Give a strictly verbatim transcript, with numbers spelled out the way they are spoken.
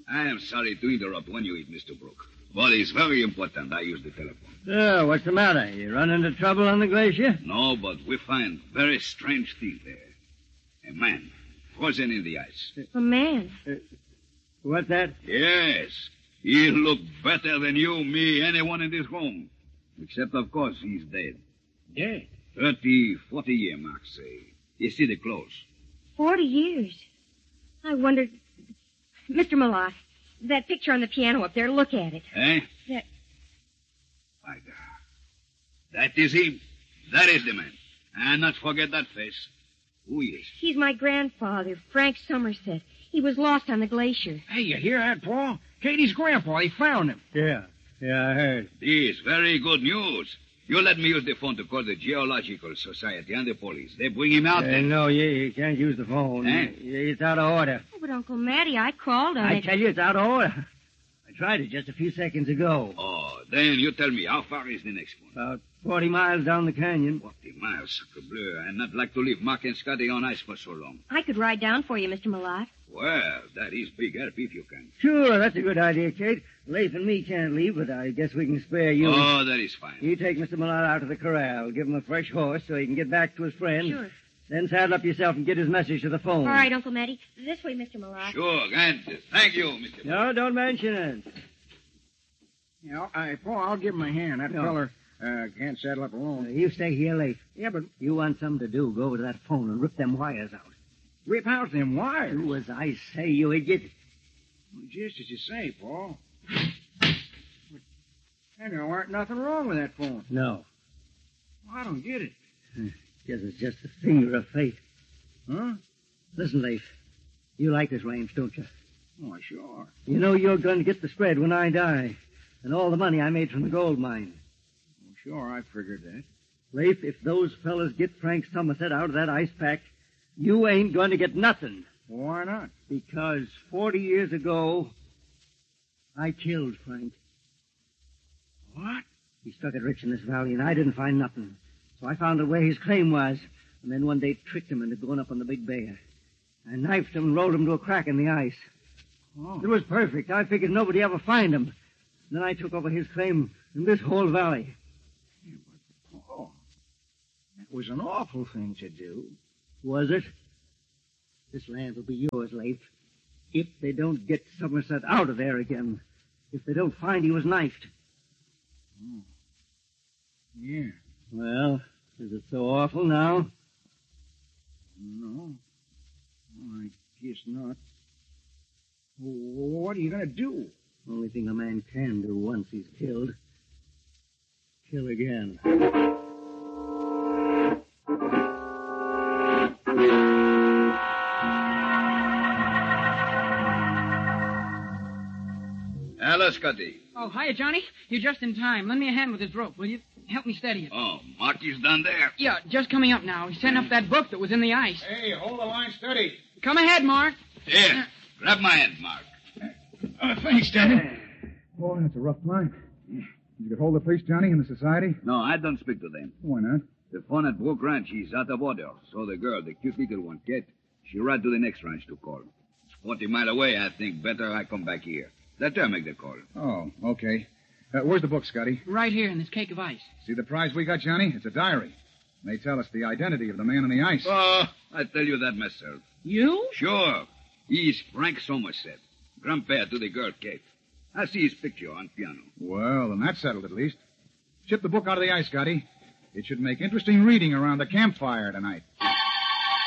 I am sorry to interrupt when you eat, Mister Brooke. But it's very important I use the telephone. So, what's the matter? You run into trouble on the glacier? No, but we find very strange thing there. A man, frozen in the ice. A man? Uh, what's that? Yes. He looked better than you, me, anyone in this room. Except, of course, he's dead. Dead? Thirty, forty years, Mark say. You see the clothes. Forty years. I wondered... Mister Malott, that picture on the piano up there, look at it. Eh? That... My God. That is him. That is the man. And not forget that face. Who is? He's my grandfather, Frank Somerset. He was lost on the glacier. Hey, you hear that, Paul? Katie's grandpa, he found him. Yeah. Yeah, I heard. This very good news. You let me use the phone to call the Geological Society and the police. They bring him out Uh, then. no, you, you can't use the phone. Eh? It's out of order. Oh, but Uncle Matty, I called on I it. tell you, it's out of order. I tried it just a few seconds ago. Oh, then you tell me, how far is the next one? About forty miles down the canyon. Forty miles, sacre bleu. I'd not like to leave Mark and Scotty on ice for so long. I could ride down for you, Mister Malott. Well, that is big help if you can. Sure, that's a good idea, Kate. Leif and me can't leave, but I guess we can spare you. Oh, that is fine. You take Mister Malott out to the corral, give him a fresh horse so he can get back to his friend. Sure. Then saddle up yourself and get his message to the phone. All right, Uncle Matty. This way, Mister Malott. Sure, and thank you, Mister No, don't mention it. You know, I, Paul, I'll give him a hand. That No. feller uh, can't saddle up Uh, alone. you stay here, Leif. Yeah, but You want something to do, go over to that phone and rip them wires out. rip out them wires. Do as I say, you idiot. Well, just as you say, Paul. But there aren't nothing wrong with that phone. No. Well, I don't get it. Guess it's just a finger of fate. Huh? Listen, Leif. You like this range, don't you? Oh, sure. You know you're going to get the spread when I die. And all the money I made from the gold mine. Oh, sure, I figured that. Leif, if those fellas get Frank Somerset out of that ice pack, you ain't going to get nothing. Why not? Because forty years ago, I killed Frank. What? He struck it rich in this valley, and I didn't find nothing. So I found out where his claim was, and then one day tricked him into going up on the Big Bear. I knifed him and rolled him to a crack in the ice. Oh. It was perfect. I figured nobody'd ever find him. Then I took over his claim in this whole valley. Yeah, but, Paul, that was an awful thing to do. Was it? This land will be yours, Leif. If they don't get Somerset out of there again. If they don't find he was knifed. Oh. Yeah. Well, is it so awful now? No. Well, I guess not. Well, what are you going to do? Only thing a man can do once he's killed. Kill again. Hello, Scotty. Oh, hiya, Johnny. You're just in time. Lend me a hand with this rope, will you? Help me steady it. Oh, Marky's done there. Yeah, just coming up now. He's setting up that book that was in the ice. Hey, hold the line steady. Come ahead, Mark. Here, grab my hand, Mark. Uh, thanks, Daddy. Boy, that's a rough climb. You could hold the police, Johnny, and the society? No, I don't speak to them. Why not? The phone at Brook Ranch is out of order, so the girl, the cute little one, Kate, she ride to the next ranch to call. It's forty mile away, I think. Better I come back here. Let her make the call. Oh, okay. Uh, where's the book, Scotty? Right here in this cake of ice. See the prize we got, Johnny? It's a diary. They tell us the identity of the man on the ice. Oh, I tell you that myself. You? Sure. He's Frank Somerset, grandpa to the girl, Kate. I see his picture on piano. Well, then that's settled at least. Ship the book out of the ice, Scotty. It should make interesting reading around the campfire tonight.